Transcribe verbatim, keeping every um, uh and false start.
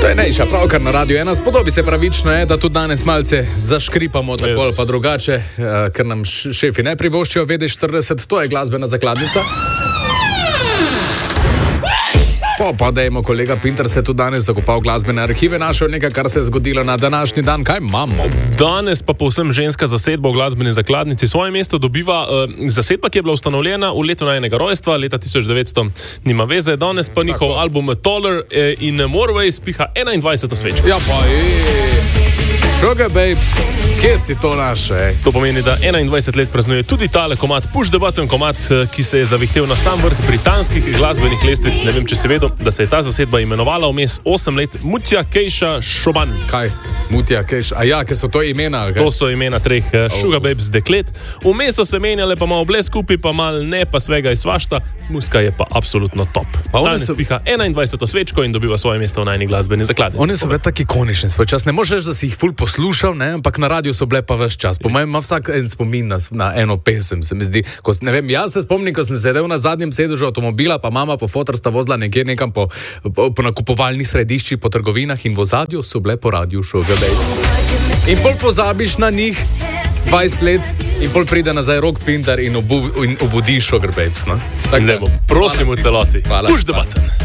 To je nejša pravkar na Radio ena. Spodobi se pravično je, da tudi danes malce zaškripamo tako ali pa drugače, ker nam šefi ne privoščijo V D štirideset. To je glasbena zakladnica. Pa, pa dejmo, kolega Pinter se tudi danes zakopal glasbene arhive, našel nekaj, kar se je zgodilo na današnji dan. Kaj imamo? Danes pa povsem ženska zasedba v glasbeni zakladnici. Svoje mesto dobiva uh, zasedba, ki je bila ustanovljena v letu najinega rojstva, leta tisoč devetsto, nima veze. Danes pa njihov Tako. album Taller eh, in Moreways piha enaindvajseto svečko. Ja pa je... Sugar Babes, kje si to naše? Ej? To pomeni, da enaindvajset let praznuje tudi tale komad, Push the Button komad, ki se je zavihtel na sam vrh britanskih glasbenih lestvic. Ne vem, če si vedel, da se je ta zasedba imenovala vmes osem let Mutja Kejša Šoban. Kaj? Mutja Kejša? A ja, ker so to imena? Kaj? To so imena treh uh, Sugar Babes deklet. Vmes so se menjale, pa malo ble skupaj, pa malo ne, pa svega iz svašta. Muska je pa absolutno top. Pa danes so... piha enaindvajseto svečko in dobiva svoje mesto v najni glasbeni zakladnici. Oni so bili taki ikonični svoj čas. Ne možeš, da si jih ful poslušal, ne? Ampak na radiju so bile pa ves čas. Po mojem ima vsak en spomin na, na eno pesem, se mi zdi. Ko, ne vem, jaz se spomnim, ko sem sedel na zadnjem sedežu avtomobila, pa mama pa fotor sta vozila nekje nekam po, po, po nakupovalnih središčih, po trgovinah in v ozadju so bile po radiju Sugar Babes. In pol pozabiš na njih dvajset let in pol pride nazaj Rock Pinter in, obu, in obudi Sugar Babes. No? Ne bom, prosim v celoti. Hvala. Push the button.